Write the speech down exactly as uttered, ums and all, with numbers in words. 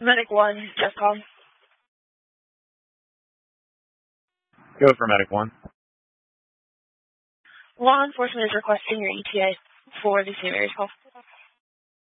Medic one, just call. Go for Medic one. Law enforcement is requesting your E T A for the Saint Mary's call.